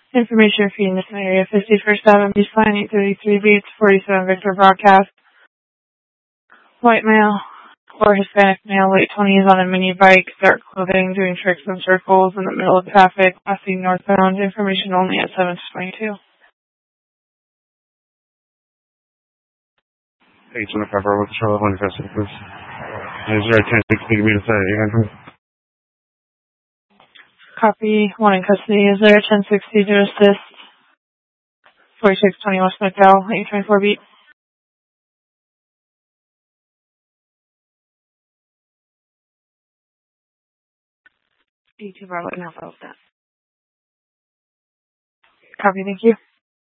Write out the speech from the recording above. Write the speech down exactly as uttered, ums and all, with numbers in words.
Information feeding this area, fifty-first Avenue, Eastline, eight thirty-three B, forty-seven Victor Broadcast. White male or Hispanic male, late twenties, on a mini bike, dark clothing, doing tricks and circles in the middle of traffic, passing northbound. Information only at seven twenty-two. eight twenty-five, what's the Charlotte one custody, please? Is there a ten sixty to be decided? Copy, one in custody. Is there a ten sixty to assist? forty-six twenty West McDowell, eight twenty-four beat. eighty-two Bravo, and I'll follow that. Copy, thank you.